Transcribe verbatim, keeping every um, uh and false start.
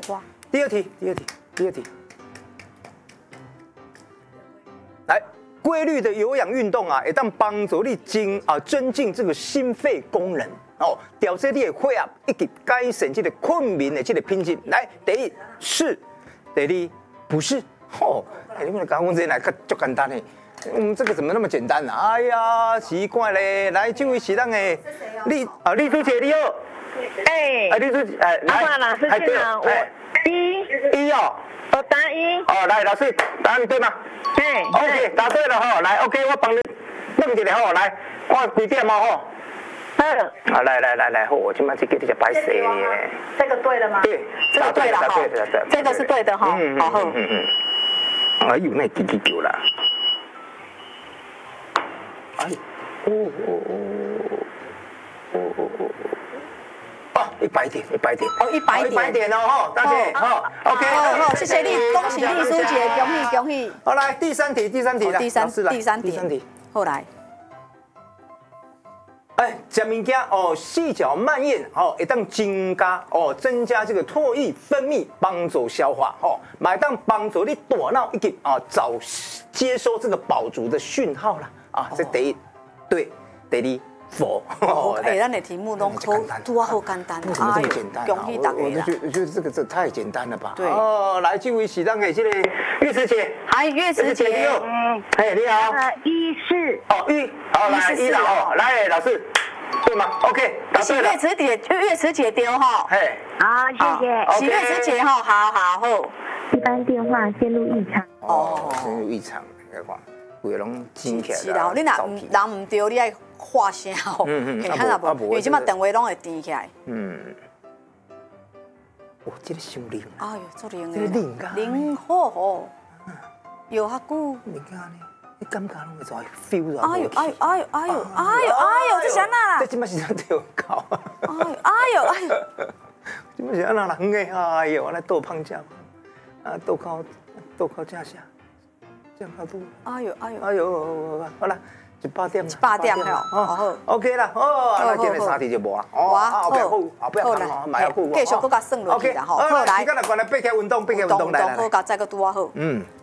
我。 第二题，第二题，第二题。来，规律的有氧运动啊，会当帮助你增啊增进这个心肺功能哦，调节你的血压，以及改善这个困眠的这个品质。来，第一是，第二不是。哦，哎，你们讲我这来可就简单嘞。嗯，这个怎么那么简单啊？哎呀，奇怪嘞！来，这位是咱的李啊，李书姐，你好。 哎， 哎，李书哎， 来，老师现场，我一一哦。 我答一。 哦，来，老师，答案对吗？ 对。 OK， 答对了哈。来 ，OK， 我帮你弄一下哈。来，我几点哦哈？ 二。 好，来来来来，我今晚就给你个白蛇耶。 这个对了吗？ 对， 这个对了哈。 对对对， 这个是对的哈。 嗯嗯嗯嗯嗯。哎呦，那叽叽叫啦。哎，哦哦哦哦哦哦。哦，一百点，一百点， 哦，一百点， 一百点哦，哈，大姐，好 ，OK， 好，谢谢你，恭喜丽书姐，恭喜恭喜。 好，来第三题，第三题， 第三，第三题， 第三题， 后来， 哎，吃物件哦，细嚼慢咽哦，会当增加哦，增加这个唾液分泌，帮助消化哦，买当帮助你大脑一个啊早接收这个饱足的讯号啦啊，这第一，对，第二。否， 哎，咱的题目都好，都好简单， 为什么这么简单？ 恭喜大家啦！ 我就觉得这个这太简单了吧？ 对。 哦，来，这位是咱的这个月池姐， 嗨，月池姐， 你好，哎，你好。 呃，一四。 哦，一，好，来一了哦，来，老师，对吗 ？OK， 答对了。 月池姐，月池姐丢哈。 嘿， 好，谢谢。 是月池姐哈，好好好。 一般电话线路异常。 哦，线路异常，来看。规个拢尖起来。 是啦，你若唔人唔对，你爱喊声吼， 嗯嗯， 看下无，因为即马电话拢会甜起来。 嗯，哦，这个伤灵。 哎呦，做灵的。 这个灵感。 灵好吼，摇下久。 灵感呢？你感觉拢会在 feel 到。 哎呦哎呦哎呦哎呦哎呦哎呦，这啥啦？ 这即马是在对搞。 哎呦哎呦哎呦， 即马是安那人个？哎呦，我来倒胖架，啊，倒靠倒靠架下。 哎呦哎呦哎呦，好啦，一百点， 一百点了，好 ，OK 啦，哦，那今日三题就无啊，哦，后壁好，后壁好啦，买好， 继续搁甲算落去啦，吼， 好来，时间来关来，爬起运动，爬起运动来来， 好，甲再搁拄啊好， 嗯。